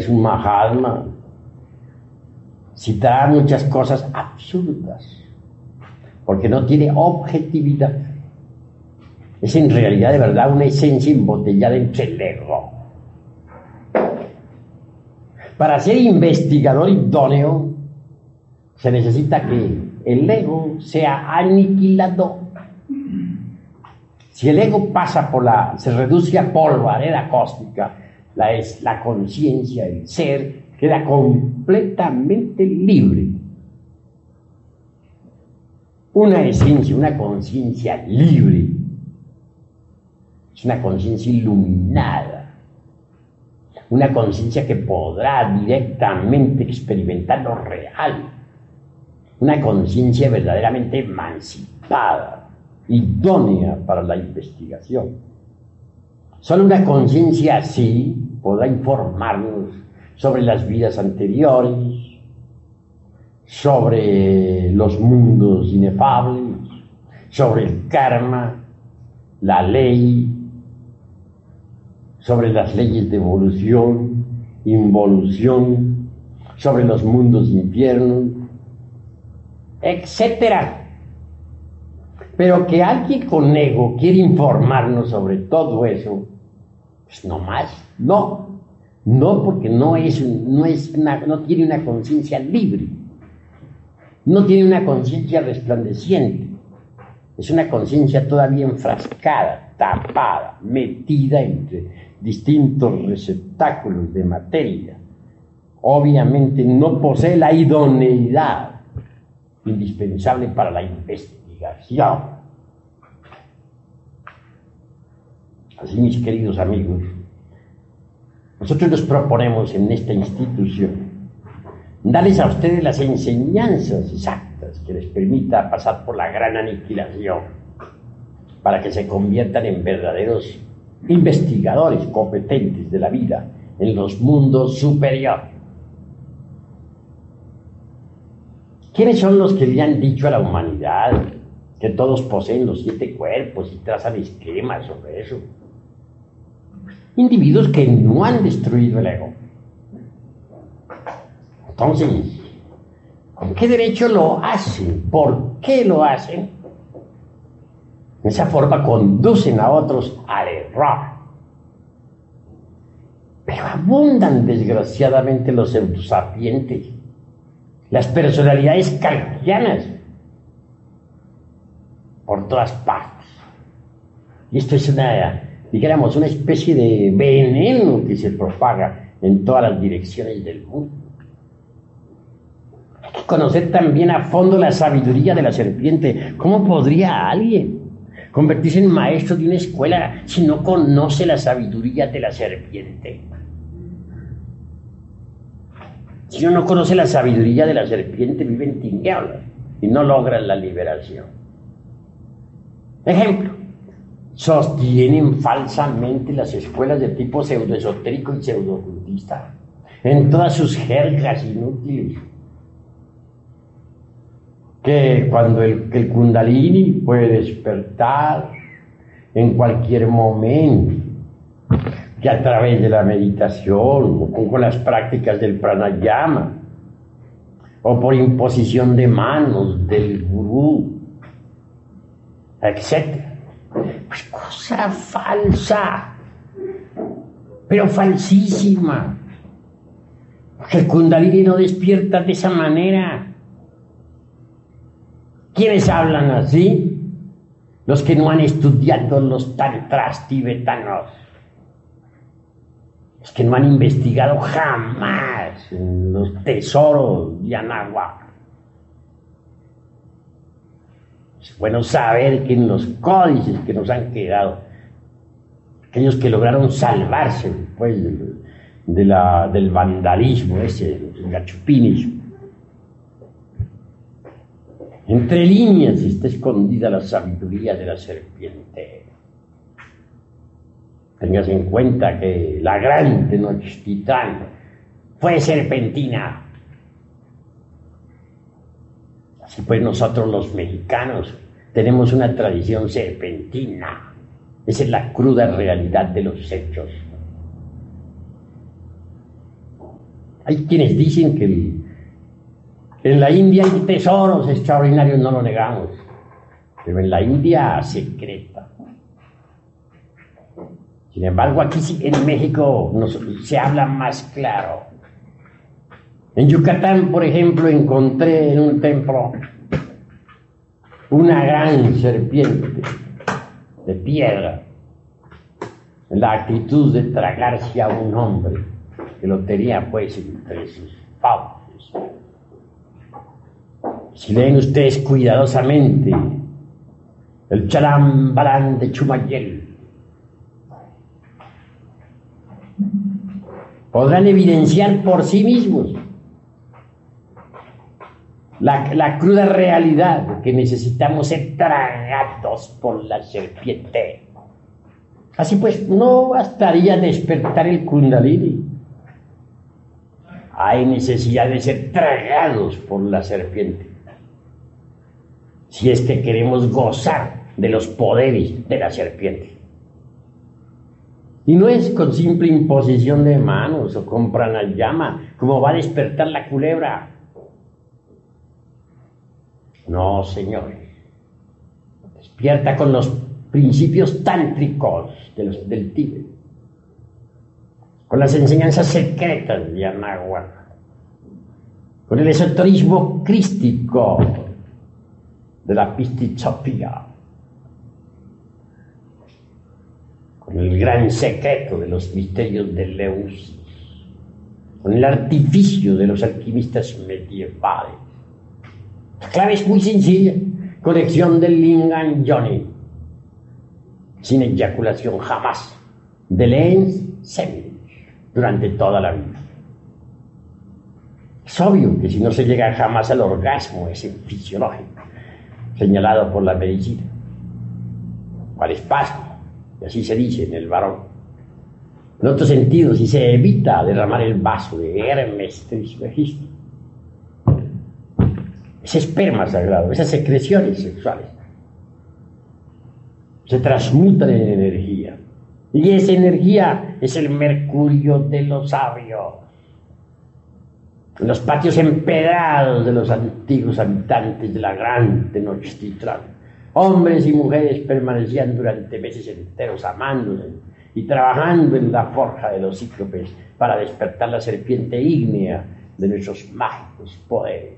es un Mahatma, citará muchas cosas absurdas, porque no tiene objetividad. Es en realidad de verdad una esencia embotellada entre el ego. Para ser investigador idóneo, se necesita que el ego sea aniquilado. Si el ego pasa se reduce a polvareda cósmica, la conciencia, el ser, queda completamente libre. Una esencia, una conciencia libre, es una conciencia iluminada, una conciencia que podrá directamente experimentar lo real, una conciencia verdaderamente emancipada, idónea para la investigación. Solo una conciencia así podrá informarnos sobre las vidas anteriores, sobre los mundos inefables, sobre el karma, la ley, sobre las leyes de evolución, involución, sobre los mundos infiernos, etcétera. Pero que alguien con ego quiere informarnos sobre todo eso, pues no más, no, porque no tiene una conciencia libre, no tiene una conciencia resplandeciente, es una conciencia todavía enfrascada, tapada, metida entre distintos receptáculos de materia. Obviamente no posee la idoneidad indispensable para la investigación. Así, mis queridos amigos, nosotros nos proponemos en esta institución darles a ustedes las enseñanzas exactas que les permita pasar por la gran aniquilación para que se conviertan en verdaderos investigadores competentes de la vida en los mundos superiores. ¿Quiénes son los que le han dicho a la humanidad que todos poseen los 7 cuerpos y trazan esquemas sobre eso? Individuos que no han destruido el ego. Entonces, ¿con qué derecho lo hacen? ¿Por qué lo hacen? De esa forma conducen a otros al error. Pero abundan desgraciadamente los pseudosapientes, las personalidades kafkianas, por todas partes. Y esto es una especie de veneno que se propaga en todas las direcciones del mundo. Hay que conocer también a fondo la sabiduría de la serpiente. ¿Cómo podría alguien convertirse en maestro de una escuela si no conoce la sabiduría de la serpiente? Si uno no conoce la sabiduría de la serpiente, vive en tinieblas y no logra la liberación. Ejemplo, sostienen falsamente las escuelas de tipo pseudoesotérico y pseudo-ocultista en todas sus jergas inútiles. Que cuando el Kundalini puede despertar en cualquier momento, que a través de la meditación o con las prácticas del pranayama o por imposición de manos del gurú, etc. Pues cosa falsa, pero falsísima. El Kundalini no despierta de esa manera. ¿Quiénes hablan así? Los que no han estudiado los tantras tibetanos, los que no han investigado jamás los tesoros de Anahuac. Es bueno saber que en los códices que nos han quedado, aquellos que lograron salvarse después del vandalismo ese, los gachupines, entre líneas está escondida la sabiduría de la serpiente. Tengas en cuenta que la gran Tenochtitlán fue serpentina. Así pues nosotros los mexicanos tenemos una tradición serpentina. Esa es la cruda realidad de los hechos. Hay quienes dicen que en la India hay tesoros extraordinarios, no lo negamos, pero en la India secreta. Sin embargo, aquí en México se habla más claro. En Yucatán, por ejemplo, encontré en un templo una gran serpiente de piedra, en la actitud de tragarse a un hombre que lo tenía pues entre sus fauces. Si leen ustedes cuidadosamente el Chalambalán de Chumayel, podrán evidenciar por sí mismos la cruda realidad de que necesitamos ser tragados por la serpiente. Así pues, no bastaría despertar el Kundalini. Hay necesidad de ser tragados por la serpiente, si es que queremos gozar de los poderes de la serpiente. Y no es con simple imposición de manos o con pranayama como va a despertar la culebra. No, señores. Despierta con los principios tántricos del Tíbet, con las enseñanzas secretas de Anahuac, con el esoterismo crístico de la Pistichopía, con el gran secreto de los misterios de Leusis, con el artificio de los alquimistas medievales. La clave es muy sencilla: conexión del Lingam Yoni, sin eyaculación jamás, del ens semen, durante toda la vida. Es obvio que si no se llega jamás al orgasmo ese fisiológico señalado por la medicina, o al espasmo, y así se dice en el varón. En otro sentido, si se evita derramar el vaso de Hermes Trismegisto, ese esperma sagrado, esas secreciones sexuales, se transmutan en energía. Y esa energía es el mercurio de los sabios. En los patios empedrados de los antiguos habitantes de la gran Tenochtitlán, hombres y mujeres permanecían durante meses enteros amándose y trabajando en la forja de los cíclopes para despertar la serpiente ígnea de nuestros mágicos poderes.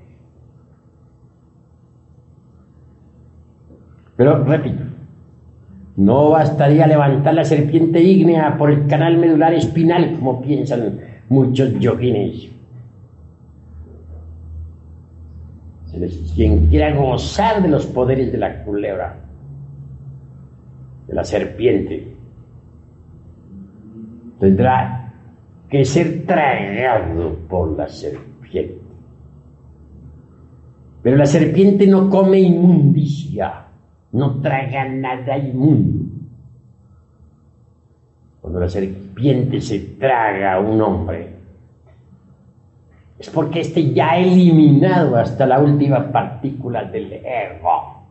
Pero, repito, no bastaría levantar la serpiente ígnea por el canal medular espinal, como piensan muchos yoguines. Quien quiera gozar de los poderes de la culebra, de la serpiente, tendrá que ser tragado por la serpiente. Pero la serpiente no come inmundicia, no traga nada inmundo. Cuando la serpiente se traga a un hombre, es porque éste ya ha eliminado hasta la última partícula del ego.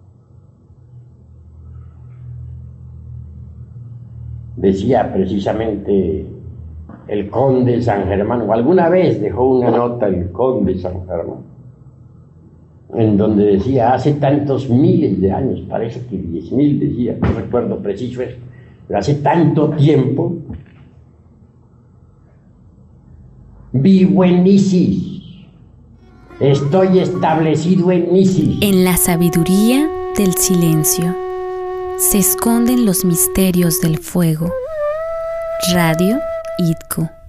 Decía precisamente el conde San Germán, o alguna vez dejó una nota el conde San Germán, en donde decía, hace tantos miles de años, parece que 10.000 decía, no recuerdo preciso eso, pero hace tanto tiempo, vivo en Isis, estoy establecido en Isis. En la sabiduría del silencio se esconden los misterios del fuego. Radio IDCO.